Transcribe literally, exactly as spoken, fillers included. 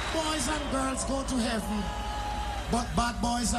boys and girls go to heaven, but bad boys